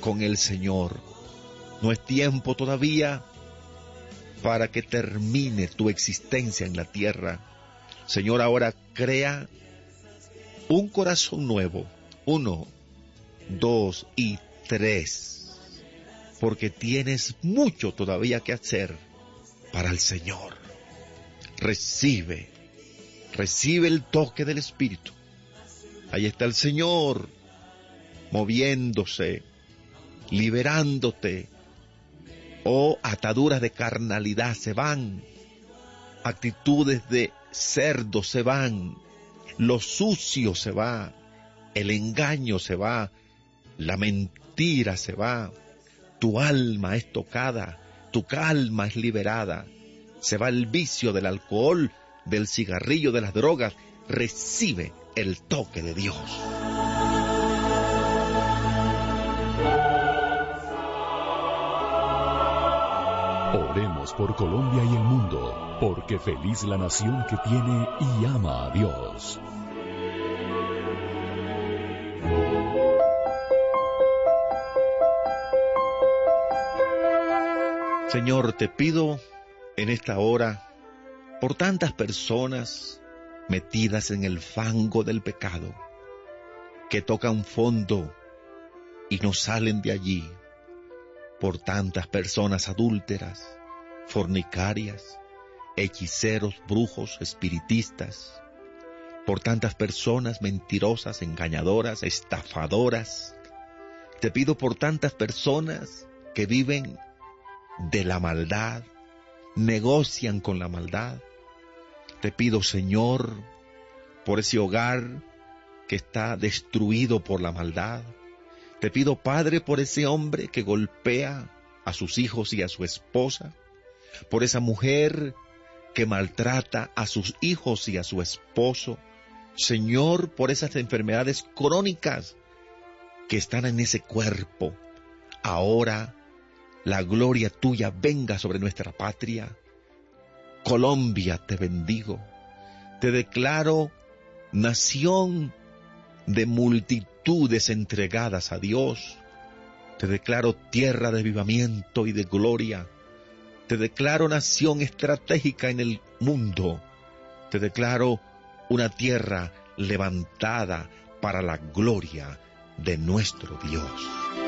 con el Señor. No es tiempo todavía para que termine tu existencia en la tierra. Señor, ahora crea un corazón nuevo. 1, 2 y 3. Porque tienes mucho todavía que hacer para el Señor. Recibe el toque del Espíritu. Ahí está el Señor, moviéndose, liberándote. Oh, ataduras de carnalidad se van, actitudes de cerdo se van, lo sucio se va, el engaño se va, la mentira se va, tu alma es tocada, tu calma es liberada, se va el vicio del alcohol, del cigarrillo, de las drogas. Recibe el toque de Dios. Oremos por Colombia y el mundo, porque feliz la nación que tiene y ama a Dios. Señor, te pido en esta hora por tantas personas metidas en el fango del pecado, que tocan fondo y no salen de allí, por tantas personas adúlteras, fornicarias, hechiceros, brujos, espiritistas, por tantas personas mentirosas, engañadoras, estafadoras. Te pido por tantas personas que viven de la maldad, negocian con la maldad. Te pido, Señor, por ese hogar que está destruido por la maldad. Te pido, Padre, por ese hombre que golpea a sus hijos y a su esposa, por esa mujer que maltrata a sus hijos y a su esposo. Señor, por esas enfermedades crónicas que están en ese cuerpo. Ahora, la gloria tuya venga sobre nuestra patria. Colombia, te bendigo. Te declaro nación de multitudes entregadas a Dios. Te declaro tierra de avivamiento y de gloria. Te declaro nación estratégica en el mundo. Te declaro una tierra levantada para la gloria de nuestro Dios.